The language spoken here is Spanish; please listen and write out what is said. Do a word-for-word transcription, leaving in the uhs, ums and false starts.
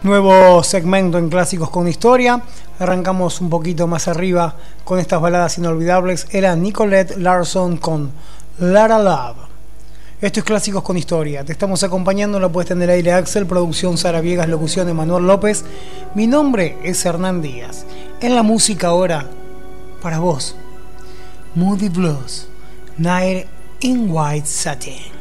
Nuevo segmento en Clásicos con Historia. Arrancamos un poquito más arriba con estas baladas inolvidables. Era Nicolette Larson con Lara Love. Esto es Clásicos con Historia. Te estamos acompañando en la puesta en el aire Axel, producción Sara Viegas, locución Emanuel López. Mi nombre es Hernán Díaz. En la música ahora, para vos, Moody Blues, Night in White Satin.